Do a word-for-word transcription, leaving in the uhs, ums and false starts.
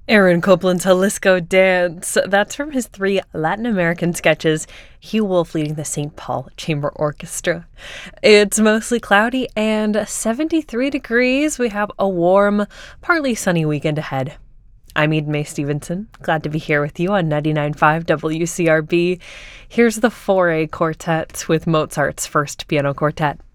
Aaron Copland's Jalisco Dance. That's from his three Latin American sketches, Hugh Wolf leading the Saint Paul Chamber Orchestra. It's mostly cloudy and seventy-three degrees. We have a warm, partly sunny weekend ahead. I'm Eden Mae Stevenson. Glad to be here with you on ninety-nine point five W C R B. Here's the four A Quartet with Mozart's First Piano Quartet.